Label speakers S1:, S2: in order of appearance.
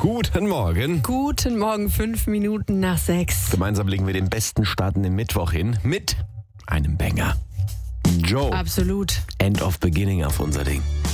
S1: Guten Morgen.
S2: Guten Morgen, 5 Minuten nach 6.
S1: Gemeinsam legen wir den besten Start in den Mittwoch hin mit einem Banger. Joe.
S2: Absolut.
S1: End of Beginning auf unser Ding.